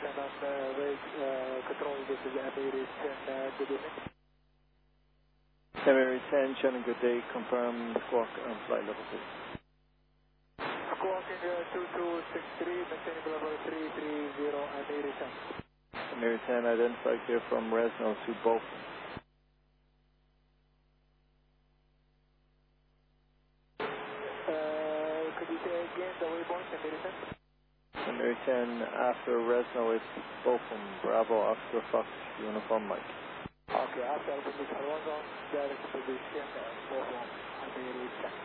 10 on control, this is Emirates 10, good evening. Emirates 10, Shannon, good day, confirm squawk and flight level please. Squawking 2263, maintaining level 330, Emirates 10. Emirates 10, identified here from Resno to Beaufort. Could you say again the waypoint, Emirates 10? Emirates 10, after Resno it's Beaufort, Bravo, Oscar Fox, Uniform Mike. Okay, after position 1 on, direct position, Beaufort, Emirates 10.